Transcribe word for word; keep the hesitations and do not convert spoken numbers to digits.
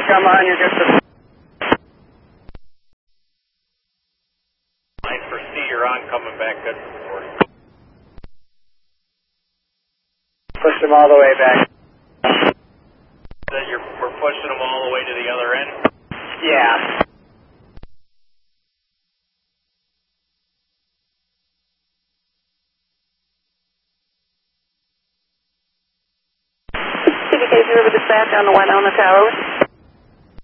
come on, you're good for... Line for C, you're on, coming back, good for forty. Push them all the way back. Then you're, we're pushing them all the way to the other end? Yeah. C B K zero dispatch on the one on the tower.